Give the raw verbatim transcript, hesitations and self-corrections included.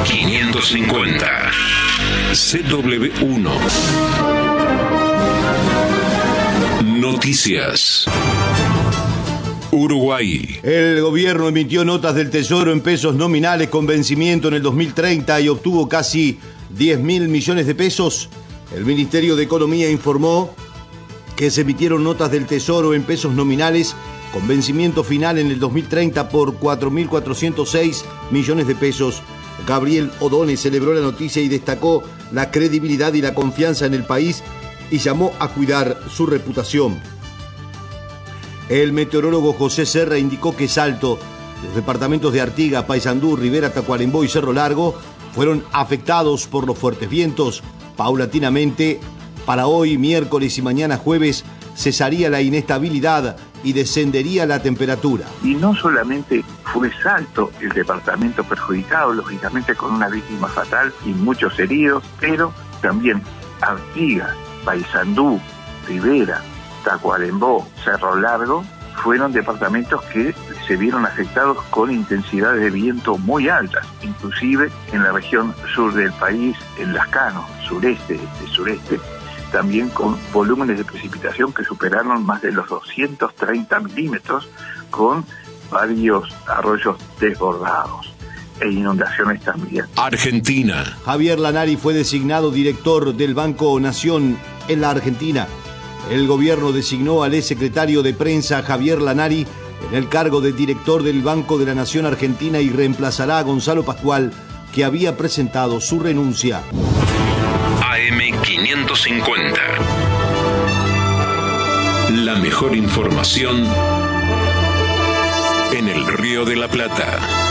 quinientos cincuenta. C W uno. Noticias. Uruguay. El gobierno emitió notas del Tesoro en pesos nominales con vencimiento en el dos mil treinta y obtuvo casi diez mil millones de pesos. El Ministerio de Economía informó que se emitieron notas del Tesoro en pesos nominales con vencimiento final en el dos mil treinta por cuatro mil cuatrocientos seis millones de pesos. Gabriel O'Donnell celebró la noticia y destacó la credibilidad y la confianza en el país y llamó a cuidar su reputación. El meteorólogo José Serra indicó que Salto, los departamentos de Artigas, Paysandú, Rivera, Tacuarembó y Cerro Largo fueron afectados por los fuertes vientos. Paulatinamente, para hoy, miércoles y mañana jueves, cesaría la inestabilidad y descendería la temperatura. Y no solamente fue Salto el departamento perjudicado, lógicamente con una víctima fatal y muchos heridos, pero también Artigas, Paysandú, Rivera, Tacuarembó, Cerro Largo, fueron departamentos que se vieron afectados con intensidades de viento muy altas, inclusive en la región sur del país, en Lascano, sureste, este, sureste, también con volúmenes de precipitación que superaron más de los doscientos treinta milímetros, con varios arroyos desbordados e inundaciones también. Argentina. Javier Lanari fue designado director del Banco Nación en la Argentina. El gobierno designó al exsecretario de Prensa Javier Lanari en el cargo de director del Banco de la Nación Argentina y reemplazará a Gonzalo Pascual, que había presentado su renuncia. A M quinientos cincuenta. La mejor información en el Río de la Plata.